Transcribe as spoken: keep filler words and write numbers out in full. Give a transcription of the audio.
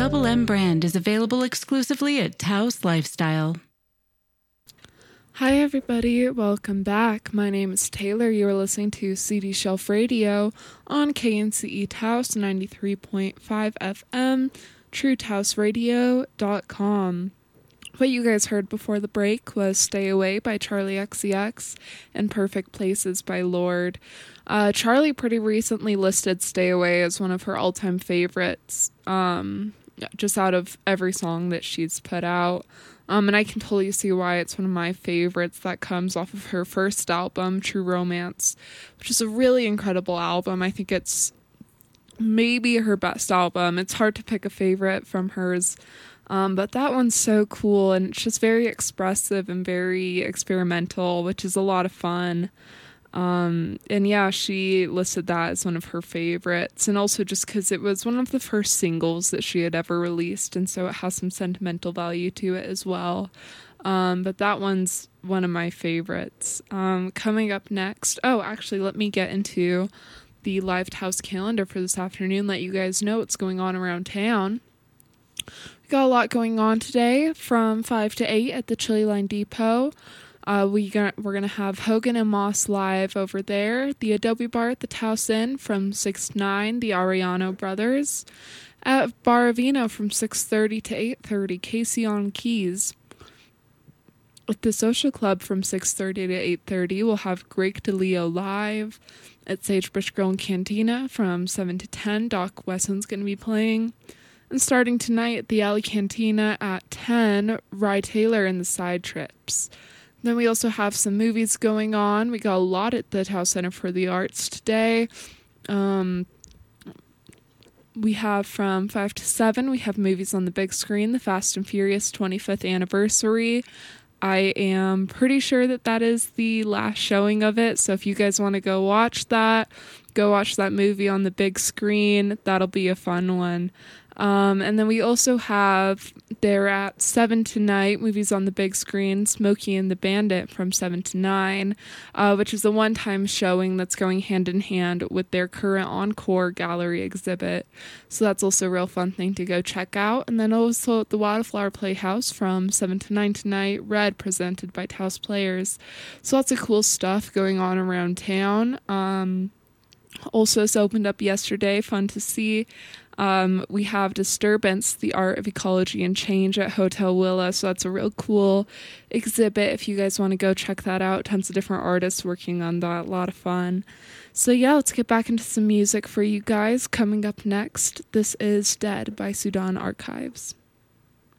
Double M brand is available exclusively at Taos Lifestyle. Hi everybody, welcome back. My name is Taylor. You are listening to C D Shelf Radio on K N C E Taos ninety-three point five F M, true taos radio dot com. What you guys heard before the break was Stay Away by Charli X C X and Perfect Places by Lorde. Uh, Charli pretty recently listed Stay Away as one of her all-time favorites, um, just out of every song that she's put out. Um, and I can totally see why it's one of my favorites. That comes off of her first album, True Romance, which is a really incredible album. I think it's maybe her best album. It's hard to pick a favorite from hers. Um, but that one's so cool, and it's just very expressive and very experimental, which is a lot of fun. Um, and yeah, she listed that as one of her favorites, and also just because it was one of the first singles that she had ever released, and so it has some sentimental value to it as well. Um, but that one's one of my favorites. Um, coming up next, oh, actually, let me get into the Live Taos calendar for this afternoon, let you guys know what's going on around town. We got a lot going on today from five to eight at the Chili Line Depot. Uh, we gonna, we're going to have Hogan and Moss live over there. The Adobe Bar at the Taos Inn from six to nine, the Ariano Brothers. At Bar Avino from six thirty to eight thirty, Casey on Keys. At the Social Club from six thirty to eight thirty, we'll have Greg DeLeo live. At Sagebrush Grill and Cantina from seven to ten, Doc Wesson's going to be playing. And starting tonight at the Alley Cantina at ten, Rye Taylor and the Side Trips. Then we also have some movies going on. We got a lot at the Taos Center for the Arts today. Um, we have from five to seven, we have movies on the big screen, The Fast and Furious twenty-fifth Anniversary. I am pretty sure that that is the last showing of it, so if you guys want to go watch that, go watch that movie on the big screen. That'll be a fun one. Um, and then we also have, there at seven tonight, movies on the big screen, Smokey and the Bandit from seven to nine, uh, which is a one-time showing that's going hand in hand with their current Encore gallery exhibit. So that's also a real fun thing to go check out. And then also at the Wildflower Playhouse from seven to nine tonight, Red, presented by Taos Players. So lots of cool stuff going on around town. Um, also, it's opened up yesterday, fun to see. Um, we have Disturbance, the Art of Ecology and Change at Hotel Willa, so that's a real cool exhibit if you guys want to go check that out. Tons of different artists working on that, a lot of fun. So yeah, let's get back into some music for you guys. Coming up next, this is Dead by Sudan Archives.